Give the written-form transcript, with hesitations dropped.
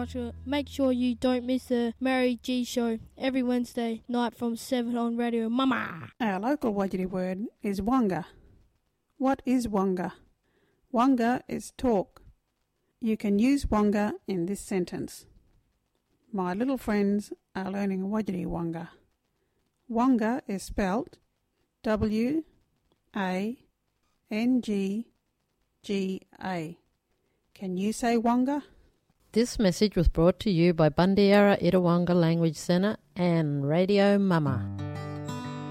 Make sure you don't miss the Mary G Show every Wednesday night from 7 on Radio Mama. Our local Wodjiri word is wanga. What is wanga? Wanga is talk. You can use wanga in this sentence. My little friends are learning Wodjiri wanga. Wanga is spelt W-A-N-G-G-A. Can you say wanga? This message was brought to you by Bundiara Itawanga Language Centre and Radio Mama.